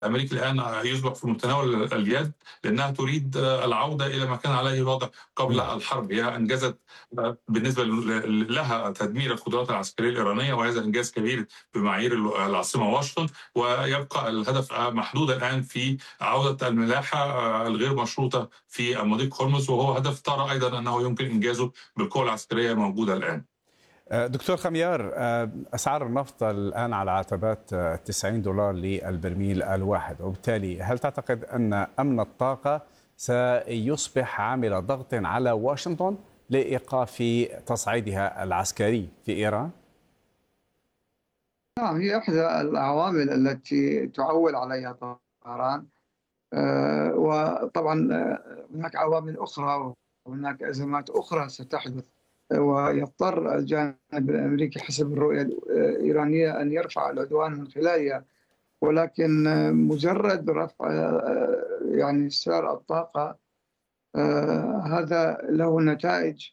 الأمريكي الآن يصبح في متناول اليد، لأنها تريد العودة إلى ما كان عليه الوضع قبل نعم. الحرب. هي أنجزت بالنسبة لها تدمير القدرات العسكرية الإيرانية، وهذا إنجاز كبير بمعايير العاصمة واشنطن، ويبقى الهدف محدود الآن في عودة الملاحة الغير مشروطة في مضيق هرمز، وهو هدف ترى أيضا أنه يمكن إنجازه بالقوة العسكرية الموجودة الآن. دكتور خميار، أسعار النفط الآن على عتبات $90 للبرميل الواحد، وبالتالي هل تعتقد أن أمن الطاقة سيصبح عامل ضغط على واشنطن لإيقاف تصعيدها العسكري في إيران؟ نعم، هي إحدى العوامل التي تعول عليها طهران. وطبعا هناك عوامل أخرى وهناك أزمات أخرى ستحدث، ويضطر الجانب الأمريكي حسب الرؤية الإيرانية أن يرفع العدوان من خلالها. ولكن مجرد رفع يعني سعر الطاقة هذا له نتائج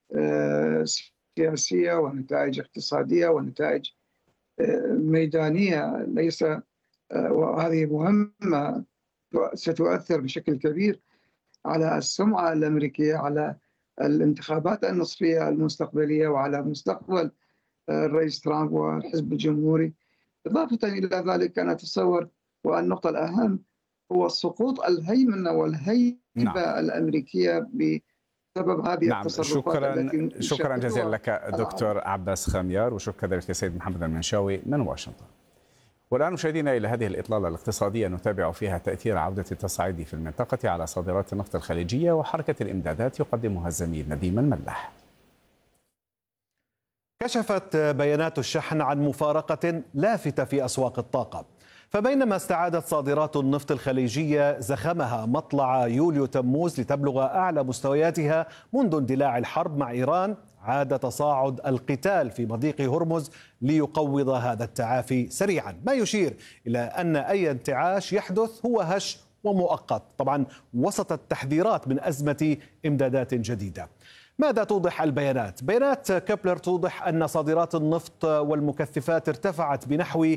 سياسية ونتائج اقتصادية ونتائج ميدانية، ليس وهذه مهمة ستؤثر بشكل كبير على السمعة الأمريكية، على الانتخابات النصفية المستقبلية، وعلى مستقبل الرئيس ترامب والحزب الجمهوري. إضافة إلى ذلك أنا أتصور، والنقطة الأهم هو سقوط الهيمنة والهيبة الأمريكية بسبب هذه التصرفات التي شكرا جزيلا لك دكتور عباس خميار، وشكرا كذلك للسيد محمد المنشاوي من واشنطن. والآن مشاهدينا إلى هذه الإطلالة الاقتصادية نتابع فيها تأثير عودة التصعيد في المنطقة على صادرات النفط الخليجية وحركة الإمدادات، يقدمها الزميل نديم الملاح. كشفت بيانات الشحن عن مفارقة لافتة في أسواق الطاقة، فبينما استعادت صادرات النفط الخليجية زخمها مطلع يوليو تموز لتبلغ أعلى مستوياتها منذ اندلاع الحرب مع إيران، عاد تصاعد القتال في مضيق هرمز ليقوض هذا التعافي سريعا، ما يشير إلى أن أي انتعاش يحدث هو هش ومؤقت، طبعا وسط التحذيرات من أزمة إمدادات جديدة. ماذا توضح البيانات؟ بيانات كبلر توضح أن صادرات النفط والمكثفات ارتفعت بنحو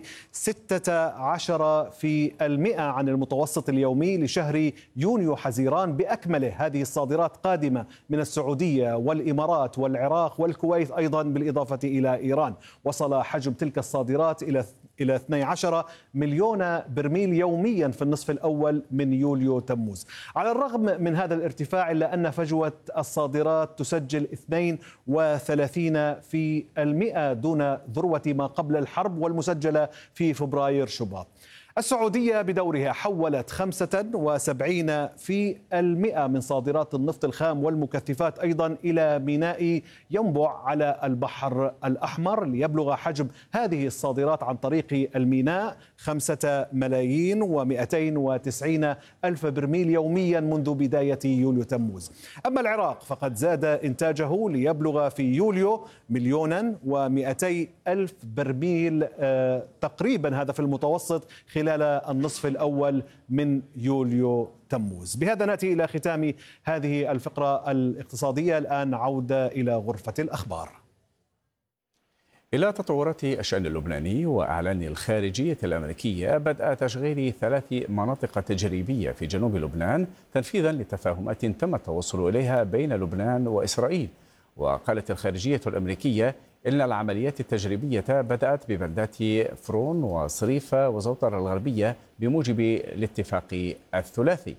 16% عن المتوسط اليومي لشهر يونيو حزيران بأكمله. هذه الصادرات قادمة من السعودية والإمارات والعراق والكويت أيضا، بالإضافة إلى إيران. وصل حجم تلك الصادرات إلى 12 مليون برميل يوميا في النصف الأول من يوليو تموز. على الرغم من هذا الارتفاع إلا أن فجوة الصادرات تسجل 32% دون ذروة ما قبل الحرب والمسجلة في فبراير شباط. السعودية بدورها حولت 75% من صادرات النفط الخام والمكثفات أيضا إلى ميناء ينبع على البحر الأحمر، ليبلغ حجم هذه الصادرات عن طريق الميناء 5,290,000 برميل يوميا منذ بداية يوليو تموز. أما العراق فقد زاد إنتاجه ليبلغ في يوليو 1,200,000 برميل تقريبا، هذا في المتوسط خلال النصف الأول من يوليو تموز. بهذا نأتي إلى ختام هذه الفقرة الاقتصادية. الآن عودة إلى غرفة الأخبار. إلى تطورات الشأن اللبناني وأعلان الخارجية الأمريكية بدء تشغيل 3 مناطق تجريبية في جنوب لبنان تنفيذا لتفاهمات تم التوصل إليها بين لبنان وإسرائيل. وقالت الخارجية الأمريكية إن العمليات التجريبية بدأت ببلدات فرون وصريفة وزوطر الغربية بموجب الاتفاق الثلاثي.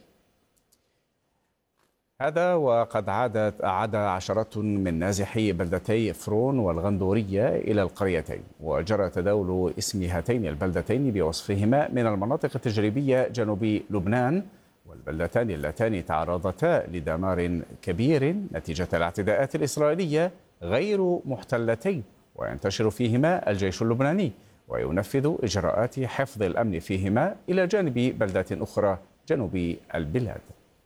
هذا وقد عاد عشرات من نازحي بلدتي فرون والغندورية إلى القريتين، وجرى تداول اسم هاتين البلدتين بوصفهما من المناطق التجريبية جنوب لبنان، والبلدتان اللتان تعرضتا لدمار كبير نتيجة الاعتداءات الإسرائيلية غير محتلتين، وينتشر فيهما الجيش اللبناني وينفذ إجراءات حفظ الأمن فيهما إلى جانب بلدات أخرى جنوب البلاد.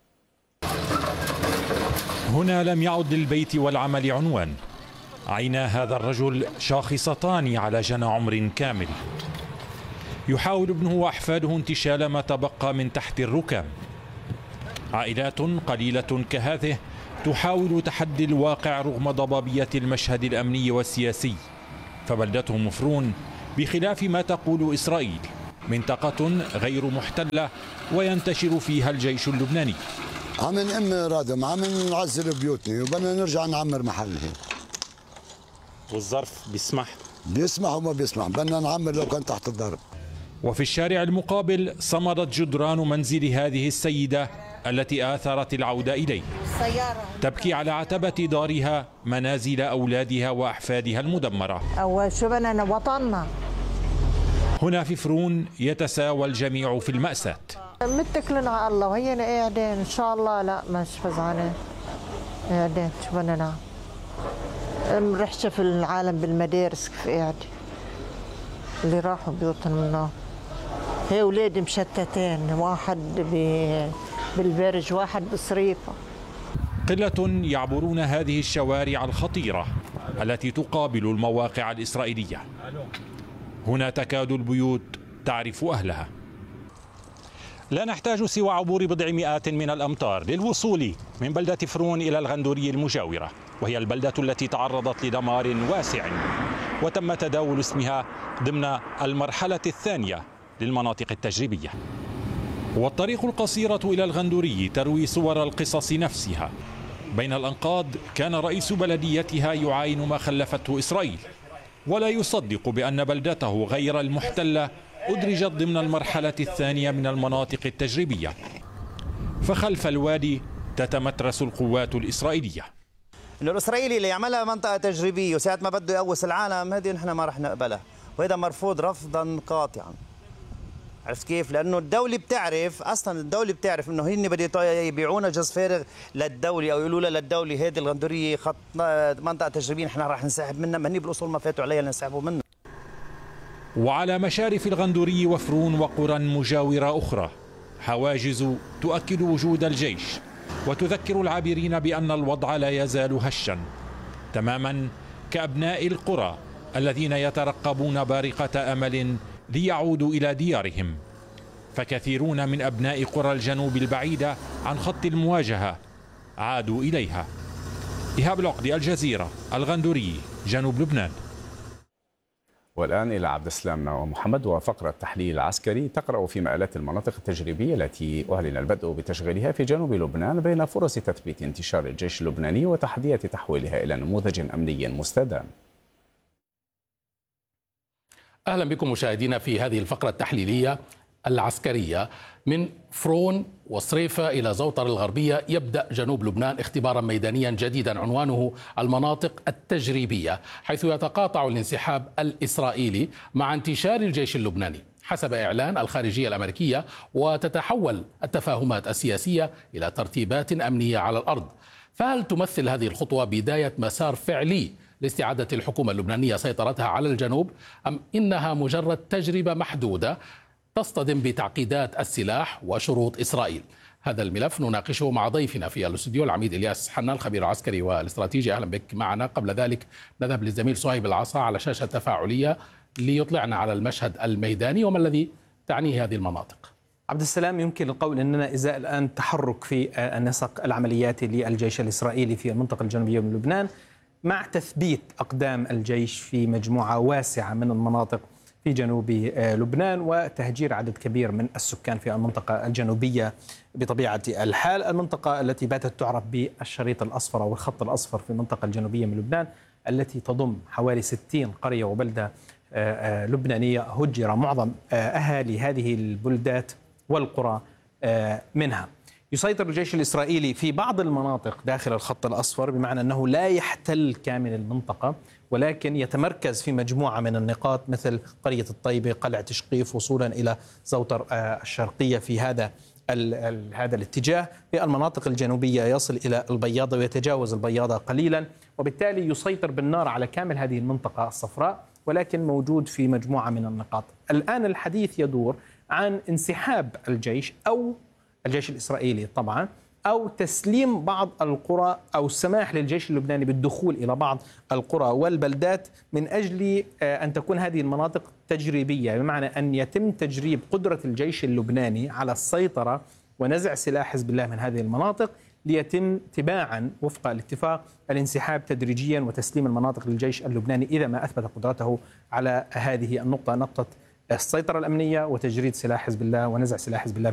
هنا لم يعد للبيت والعمل عنوان. عينا هذا الرجل شاخصتان على جنى عمر كامل. يحاول ابنه وأحفاده انتشال ما تبقى من تحت الركام. عائلات قليلة كهذه تحاول تحدي الواقع رغم ضبابية المشهد الأمني والسياسي، فبلدتهم فرون بخلاف ما تقول إسرائيل منطقة غير محتلة وينتشر فيها الجيش اللبناني. عم نأم رادم، عم نعزل بيوتنا وبدنا نرجع نعمر محلنا. والظرف بيسمح وما بيسمح، بدنا نعمر لو كان تحت الضرب. وفي الشارع المقابل صمدت جدران منزل هذه السيدة التي آثرت العودة إليه، تبكي على عتبة دارها منازل أولادها وأحفادها المدمرة. أول شو بدنا وطننا. هنا في فرون يتساوى الجميع في المأساة. متكلين على الله وهينا قاعدين إن شاء الله. لا مش فزعانين، قاعدين شو بدنا نعمل. رحشة في العالم بالمدارس كيف قاعد اللي راحوا بيوتهم منهم. هي أولادي مشتتين، واحد بالبرج واحد بصريفة. قلة يعبرون هذه الشوارع الخطيرة التي تقابل المواقع الإسرائيلية. هنا تكاد البيوت تعرف أهلها. لا نحتاج سوى عبور بضع مئات من الأمتار للوصول من بلدة فرون إلى الغندورية المجاورة، وهي البلدة التي تعرضت لدمار واسع وتم تداول اسمها ضمن المرحلة الثانية للمناطق التجريبية. والطريق القصيرة إلى الغندوري تروي صور القصص نفسها. بين الأنقاض كان رئيس بلديتها يعاين ما خلفته إسرائيل، ولا يصدق بأن بلدته غير المحتلة أدرجت ضمن المرحلة الثانية من المناطق التجريبية. فخلف الوادي تتمترس القوات الإسرائيلية. إنه الإسرائيلي اللي يعملها منطقة تجريبية وساعة ما بده يقوس العالم، هذه نحن ما رح نقبلها، وهذا مرفوض رفضا قاطعا. عرفت كيف؟ لأنه الدولة بتعرف، أصلا الدولة بتعرف إنه هن بده يبيعونا جز فارغ للدولة، أو يقولوا لها للدولة هذه الغندورية خط منطقة تجريبية نحن رح نسحب منها، ما هن بالأصول ما فاتوا عليها لنسحبوا منها. وعلى مشارف الغندوري وفرون وقرى مجاورة أخرى حواجز تؤكد وجود الجيش وتذكر العابرين بأن الوضع لا يزال هشا، تماما كأبناء القرى الذين يترقبون بارقة أمل ليعودوا إلى ديارهم. فكثيرون من أبناء قرى الجنوب البعيدة عن خط المواجهة عادوا إليها. إيهاب العقدي، الجزيرة، الغندوري، جنوب لبنان. والآن إلى عبد السلام ومحمد وفقرة تحليل عسكري تقرأ في مآلات المناطق التجريبية التي أعلن البدء بتشغيلها في جنوب لبنان بين فرص تثبيت انتشار الجيش اللبناني وتحديات تحويلها إلى نموذج أمني مستدام. أهلا بكم مشاهدينا في هذه الفقرة التحليلية العسكرية. من فرون وصريفة إلى زوطر الغربية يبدأ جنوب لبنان اختبارا ميدانيا جديدا عنوانه المناطق التجريبية، حيث يتقاطع الانسحاب الإسرائيلي مع انتشار الجيش اللبناني حسب إعلان الخارجية الأمريكية، وتتحول التفاهمات السياسية إلى ترتيبات أمنية على الأرض. فهل تمثل هذه الخطوة بداية مسار فعلي لاستعادة الحكومة اللبنانية سيطرتها على الجنوب، أم إنها مجرد تجربة محدودة تصطدم بتعقيدات السلاح وشروط إسرائيل؟ هذا الملف نناقشه مع ضيفنا في الاستوديو العميد إلياس حنا الخبير العسكري والاستراتيجي. أهلا بك معنا. قبل ذلك نذهب للزميل صهيب العصا على شاشة تفاعلية ليطلعنا على المشهد الميداني وما الذي تعنيه هذه المناطق. عبد السلام، يمكن القول أننا إزاء الآن تحرك في النسق العمليات للجيش الإسرائيلي في المنطقة الجنوبية من لبنان، مع تثبيت أقدام الجيش في مجموعة واسعة من المناطق في جنوب لبنان وتهجير عدد كبير من السكان في المنطقة الجنوبية. بطبيعة الحال المنطقة التي باتت تعرف بالشريط الأصفر أو الخط الأصفر في المنطقة الجنوبية من لبنان، التي تضم حوالي 60 قرية وبلدة لبنانية هجر معظم أهالي هذه البلدات والقرى منها. يسيطر الجيش الإسرائيلي في بعض المناطق داخل الخط الأصفر، بمعنى أنه لا يحتل كامل المنطقة، ولكن يتمركز في مجموعة من النقاط مثل قرية الطيبة، قلعة شقيف، وصولا إلى زوطر الشرقية في هذا الاتجاه. في المناطق الجنوبية يصل إلى البياضة ويتجاوز البياضة قليلا، وبالتالي يسيطر بالنار على كامل هذه المنطقة الصفراء، ولكن موجود في مجموعة من النقاط. الآن الحديث يدور عن انسحاب الجيش أو الجيش الإسرائيلي طبعا، أو تسليم بعض القرى أو السماح للجيش اللبناني بالدخول إلى بعض القرى والبلدات من أجل أن تكون هذه المناطق تجريبية، بمعنى أن يتم تجريب قدرة الجيش اللبناني على السيطرة ونزع سلاح حزب الله من هذه المناطق، ليتم تباعا وفق الاتفاق الانسحاب تدريجيا وتسليم المناطق للجيش اللبناني إذا ما أثبت قدرته على هذه النقطة، نقطة السيطرة الأمنية وتجريد سلاح حزب الله ونزع سلاح حزب الله